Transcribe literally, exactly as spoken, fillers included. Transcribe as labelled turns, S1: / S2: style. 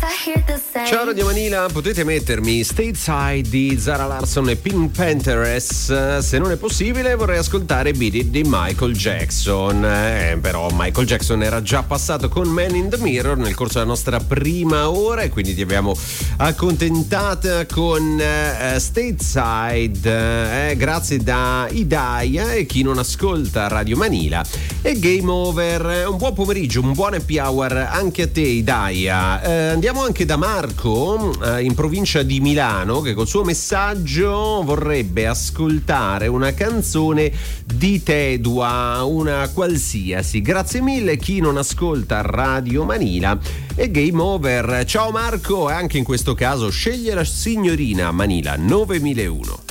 S1: Ciao Radio Manila, potete mettermi Stateside di Zara Larsson e Pink Panthers. Se non è possibile vorrei ascoltare Beat It di Michael Jackson, eh, però Michael Jackson era già passato con Man in the Mirror nel corso della nostra prima ora e quindi ti abbiamo accontentata con eh, Stateside, eh, grazie da Idaya e chi non ascolta Radio Manila. E Game Over, un buon pomeriggio, un buon happy hour anche a te Idaya. Eh, andiamo anche da Marco eh, in provincia di Milano, che col suo messaggio vorrebbe ascoltare una canzone di Tedua, una qualsiasi. Grazie mille chi non ascolta Radio Manila. E Game Over. Ciao Marco, e anche in questo caso sceglie la signorina Manila nove mille uno.